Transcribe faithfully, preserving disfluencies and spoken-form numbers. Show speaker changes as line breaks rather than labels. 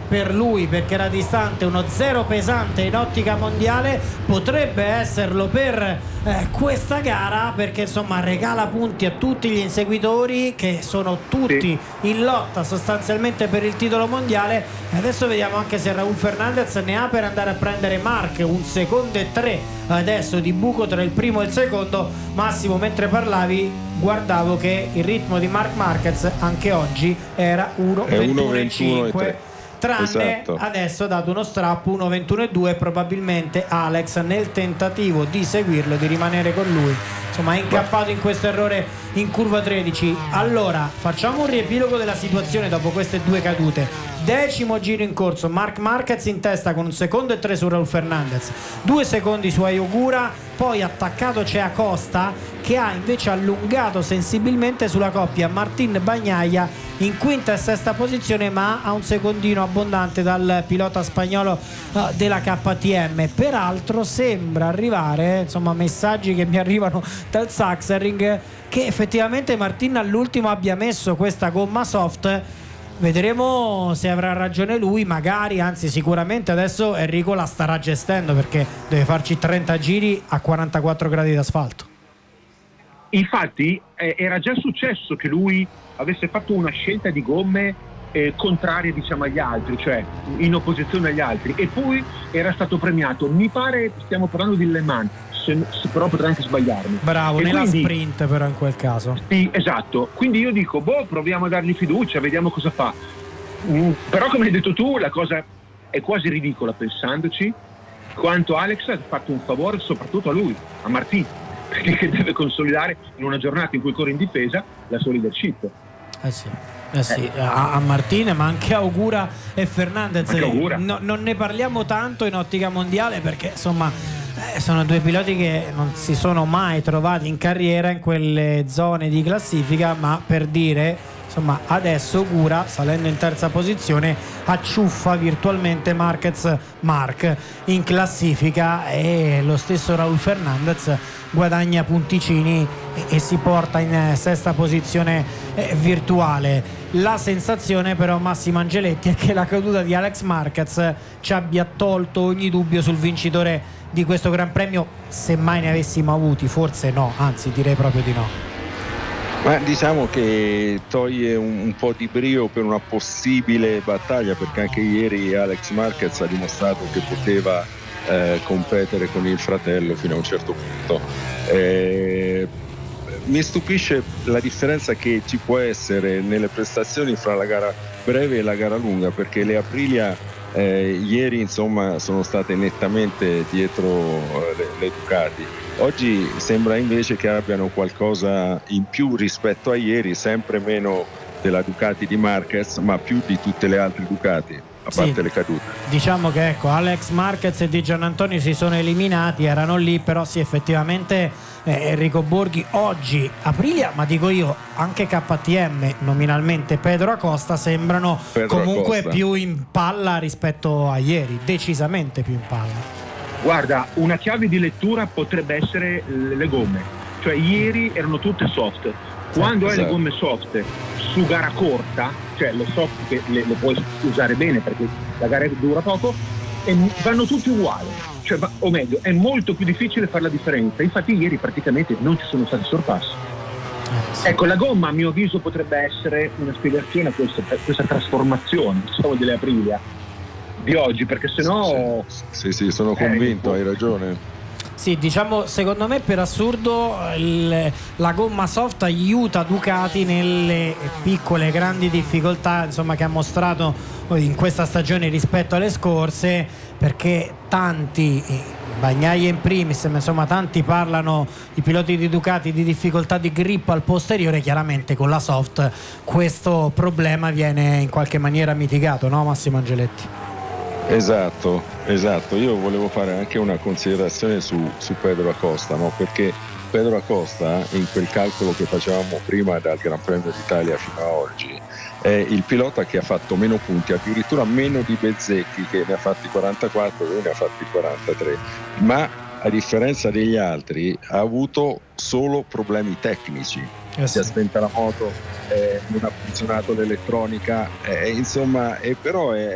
per lui perché era distante, uno zero pesante in ottica mondiale, potrebbe esserlo per eh, questa gara, perché insomma regala punti a tutti gli inseguitori che sono tutti sì. in lotta sostanzialmente per il titolo mondiale. E adesso vediamo anche se Raúl Fernández ne ha per andare a prendere Marc, un secondo e tre adesso di buco tra il primo e il secondo. Massimo, mentre parlavi guardavo che il ritmo di Marc Marquez anche oggi era uno ventuno e cinque, tranne esatto. adesso ha dato uno strappo uno ventuno e due, probabilmente Alex nel tentativo di seguirlo, di rimanere con lui, insomma è incappato in questo errore in curva tredici. Allora facciamo un riepilogo della situazione dopo queste due cadute. Decimo giro in corso, Marc Marquez in testa con un secondo e tre su Raúl Fernández, due secondi su Ayogura, poi attaccato c'è Acosta che ha invece allungato sensibilmente sulla coppia Martín Bagnaia in quinta e sesta posizione, ma ha un secondino abbondante dal pilota spagnolo uh, della K T M. Peraltro sembra arrivare, insomma messaggi che mi arrivano dal Sachsenring, che effettivamente Martín all'ultimo abbia messo questa gomma soft. Vedremo se avrà ragione lui, magari, anzi sicuramente adesso Enrico la starà gestendo perché deve farci trenta giri a quarantaquattro gradi d'asfalto.
Infatti eh, era già successo che lui avesse fatto una scelta di gomme eh, contrarie diciamo agli altri, cioè in opposizione agli altri, e poi era stato premiato. Mi pare stiamo parlando di Le Mans, se, se però potrei anche sbagliarmi.
Bravo,
e
nella
quindi,
sprint però in quel caso.
Sì, esatto. Quindi io dico, boh, proviamo a dargli fiducia, vediamo cosa fa. Mm, però come hai detto tu, la cosa è quasi ridicola pensandoci, quanto Alex ha fatto un favore soprattutto a lui, a Martín, perché deve consolidare in una giornata in cui corre in difesa la sua leadership.
Eh sì. Eh sì, a, a Martín, ma anche a Augura e Fernández.
Augura.
No, non ne parliamo tanto in ottica mondiale perché insomma eh, sono due piloti che non si sono mai trovati in carriera in quelle zone di classifica, ma per dire, insomma adesso Augura salendo in terza posizione acciuffa virtualmente Marquez Marc in classifica, e lo stesso Raúl Fernández guadagna punticini e, e si porta in eh, sesta posizione eh, virtuale. La sensazione però, Massimo Angeletti, è che la caduta di Alex Marquez ci abbia tolto ogni dubbio sul vincitore di questo Gran Premio, se mai ne avessimo avuti. Forse no, anzi direi proprio di no.
Ma diciamo che toglie un, un po' di brio per una possibile battaglia, perché anche ieri Alex Marquez ha dimostrato che poteva eh, competere con il fratello fino a un certo punto. Eh, mi stupisce la differenza che ci può essere nelle prestazioni fra la gara breve e la gara lunga, perché le Aprilia eh, ieri insomma sono state nettamente dietro eh, le, le Ducati. Oggi sembra invece che abbiano qualcosa in più rispetto a ieri, sempre meno della Ducati di Marquez, ma più di tutte le altre Ducati, a parte sì, le cadute.
Diciamo che ecco, Alex Marquez e Di Giannantonio si sono eliminati, erano lì, però sì, effettivamente eh, Enrico Borghi oggi, Aprilia, ma dico io anche K T M, nominalmente Pedro Acosta, sembrano
Pedro
comunque
Acosta.
più in palla rispetto a ieri, decisamente più in palla.
Guarda, una chiave di lettura potrebbe essere le gomme, cioè ieri erano tutte soft. Quando
esatto.
hai le gomme soft su gara corta, cioè le soft che le, le puoi usare bene perché la gara dura poco, e vanno tutti uguali, cioè, o meglio, è molto più difficile fare la differenza. Infatti ieri praticamente non ci sono stati sorpassi.
Eh, sì.
Ecco, la gomma a mio avviso potrebbe essere una spiegazione a questa, questa trasformazione, diciamo, delle Aprilia di oggi, perché sennò
sì, sì, sì, sono convinto, eh, hai ragione.
Sì, diciamo, secondo me per assurdo il, la gomma soft aiuta Ducati nelle piccole grandi difficoltà, insomma, che ha mostrato in questa stagione rispetto alle scorse, perché tanti, Bagnaia in primis, ma insomma tanti parlano, i piloti di Ducati, di difficoltà di grip al posteriore. Chiaramente con la soft questo problema viene in qualche maniera mitigato, no Massimo Angeletti?
Esatto, esatto. Io volevo fare anche una considerazione su, su Pedro Acosta, no? Perché Pedro Acosta, in quel calcolo che facevamo prima dal Gran Premio d'Italia fino a oggi, è il pilota che ha fatto meno punti, addirittura meno di Bezzecchi, che ne ha fatti quarantaquattro, lui ne ha fatti quarantatré, ma a differenza degli altri ha avuto solo problemi tecnici.
Eh sì.
Si è spenta la moto, eh, non ha funzionato l'elettronica, eh, insomma, eh, però è